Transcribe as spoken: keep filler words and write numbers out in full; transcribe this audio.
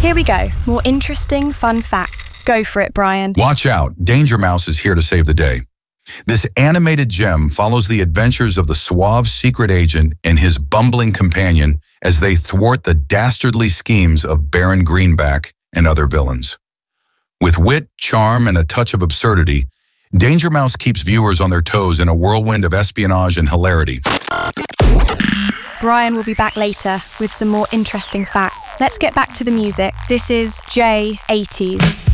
Here we go. More interesting, fun facts. Go for it, Brian. Watch out. Danger Mouse is here to save the day. This animated gem follows the adventures of the suave secret agent and his bumbling companion as they thwart the dastardly schemes of Baron Greenback and other villains. With wit, charm, and a touch of absurdity, Danger Mouse keeps viewers on their toes in a whirlwind of espionage and hilarity. Brian will be back later with some more interesting facts. Let's get back to the music. This is J eighties.